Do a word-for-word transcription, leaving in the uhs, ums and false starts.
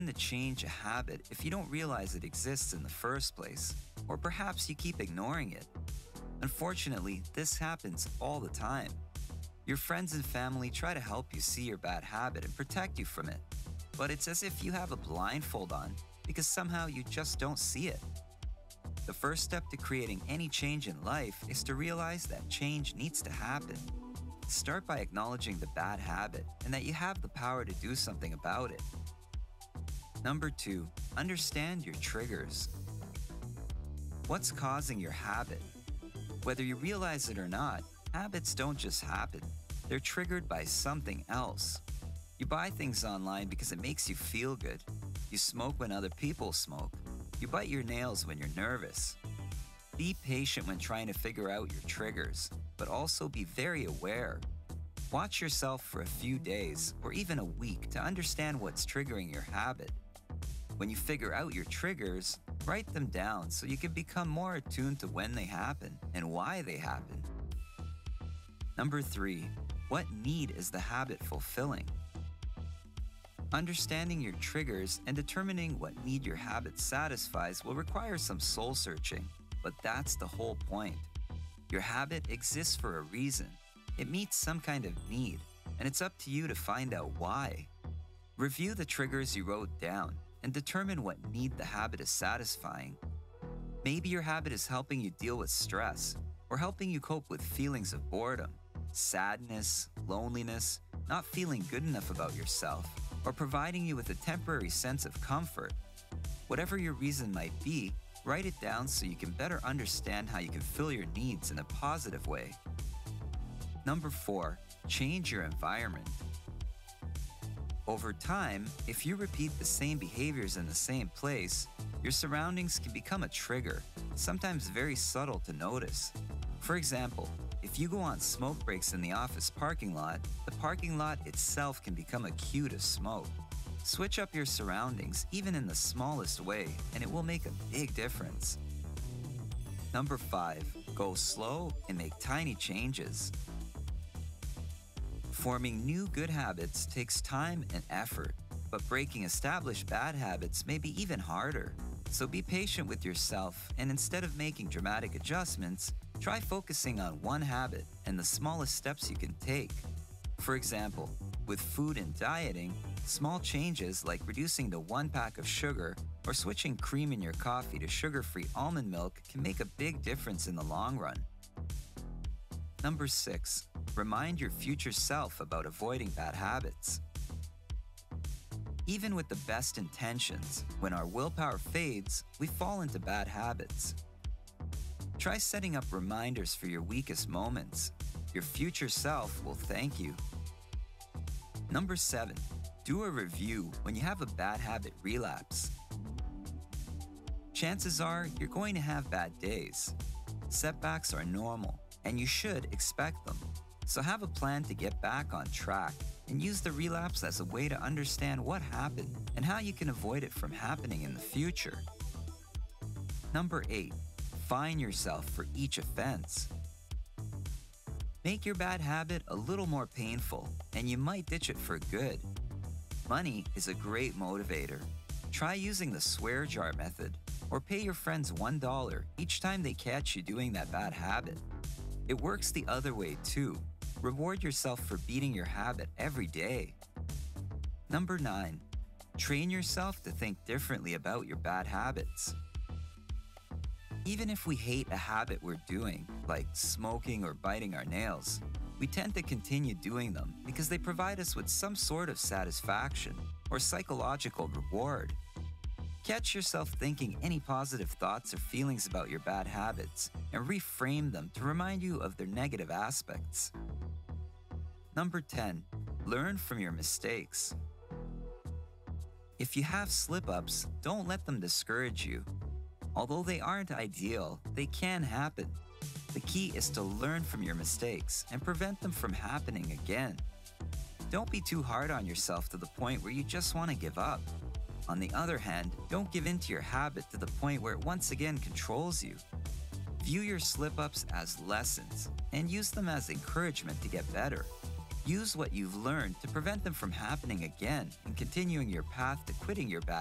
to change a habit if you don't realize it exists in the first place, or perhaps you keep ignoring it. Unfortunately, this happens all the time. Your friends and family try to help you see your bad habit and protect you from it, but it's as if you have a blindfold on because somehow you just don't see it. The first step to creating any change in life is to realize that change needs to happen. Start by acknowledging the bad habit and that you have the power to do something about it. Number two, understand your triggers. What's causing your habit? Whether you realize it or not, habits don't just happen. They're triggered by something else. You buy things online because it makes you feel good. You smoke when other people smoke. You bite your nails when you're nervous. Be patient when trying to figure out your triggers, but also be very aware. Watch yourself for a few days or even a week to understand what's triggering your habit. When you figure out your triggers, write them down so you can become more attuned to when they happen and why they happen. Number three, what need is the habit fulfilling? Understanding your triggers and determining what need your habit satisfies will require some soul searching, but that's the whole point. Your habit exists for a reason. It meets some kind of need, and it's up to you to find out why. Review the triggers you wrote down and determine what need the habit is satisfying. Maybe your habit is helping you deal with stress or helping you cope with feelings of boredom, sadness, loneliness, not feeling good enough about yourself, or providing you with a temporary sense of comfort. Whatever your reason might be, write it down so you can better understand how you can fill your needs in a positive way. Number four, change your environment. Over time, if you repeat the same behaviors in the same place, your surroundings can become a trigger, sometimes very subtle to notice. For example, if you go on smoke breaks in the office parking lot, the parking lot itself can become a cue to smoke. Switch up your surroundings, even in the smallest way, and it will make a big difference. Number five, go slow and make tiny changes. Forming new good habits takes time and effort, but breaking established bad habits may be even harder. So be patient with yourself, and instead of making dramatic adjustments, try focusing on one habit and the smallest steps you can take. For example, with food and dieting, small changes like reducing the one pack of sugar or switching cream in your coffee to sugar-free almond milk can make a big difference in the long run. Number six, remind your future self about avoiding bad habits. Even with the best intentions, when our willpower fades, we fall into bad habits. Try setting up reminders for your weakest moments. Your future self will thank you. Number seven, do a review when you have a bad habit relapse. Chances are you're going to have bad days. Setbacks are normal, and you should expect them. So have a plan to get back on track and use the relapse as a way to understand what happened and how you can avoid it from happening in the future. Number eight, fine yourself for each offense. Make your bad habit a little more painful, and you might ditch it for good. Money is a great motivator. Try using the swear jar method, or pay your friends one dollar each time they catch you doing that bad habit. It works the other way too. Reward yourself for beating your habit every day. Number nine, train yourself to think differently about your bad habits. Even if we hate a habit we're doing, like smoking or biting our nails, we tend to continue doing them because they provide us with some sort of satisfaction or psychological reward. Catch yourself thinking any positive thoughts or feelings about your bad habits and reframe them to remind you of their negative aspects. Number ten, learn from your mistakes. If you have slip-ups, don't let them discourage you. Although they aren't ideal, they can happen. The key is to learn from your mistakes and prevent them from happening again. Don't be too hard on yourself to the point where you just want to give up. On the other hand, don't give in to your habit to the point where it once again controls you. View your slip-ups as lessons and use them as encouragement to get better. Use what you've learned to prevent them from happening again and continuing your path to quitting your bad